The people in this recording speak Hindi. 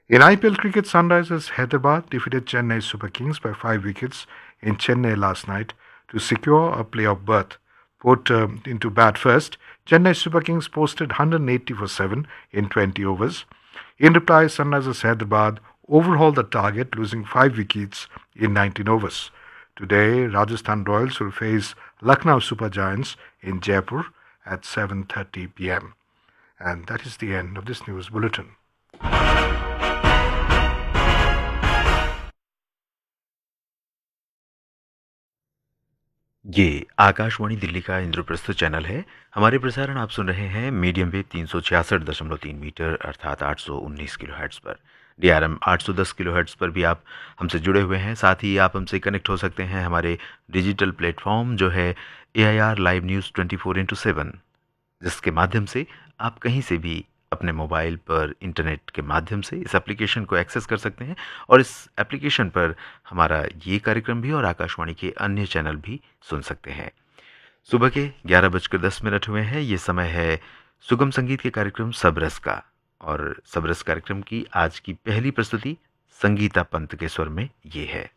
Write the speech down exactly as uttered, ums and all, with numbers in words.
In I P L cricket, Sunrisers Hyderabad defeated Chennai Super Kings by five wickets in Chennai last night to secure a playoff berth. Put um, into bat first, Chennai Super Kings posted one hundred eighty for seven in twenty overs. In reply, Sunrisers Hyderabad overhauled the target, losing five wickets in nineteen overs. Today, Rajasthan Royals will face Lucknow Super Giants in Jaipur at seven thirty p m. And that is the end of this news bulletin. ये आकाशवाणी दिल्ली का इंद्रप्रस्थ चैनल है। हमारे प्रसारण आप सुन रहे हैं मीडियम वेव तीन सौ छियासठ दशमलव तीन मीटर अर्थात आठ सौ उन्नीस किलो हर्ट्ज़ पर। डी आर एम आठ सौ दस किलो हर्ट्ज़ पर भी आप हमसे जुड़े हुए हैं। साथ ही आप हमसे कनेक्ट हो सकते हैं हमारे डिजिटल प्लेटफॉर्म जो है ए I R live news twenty four into seven, जिसके माध्यम से आप कहीं से भी अपने मोबाइल पर इंटरनेट के माध्यम से इस एप्लीकेशन को एक्सेस कर सकते हैं और इस एप्लीकेशन पर हमारा ये कार्यक्रम भी और आकाशवाणी के अन्य चैनल भी सुन सकते हैं। सुबह के ग्यारह बजकर दस मिनट हुए हैं। ये समय है सुगम संगीत के कार्यक्रम सबरस का, और सबरस कार्यक्रम की आज की पहली प्रस्तुति संगीता पंत के स्वर में ये है।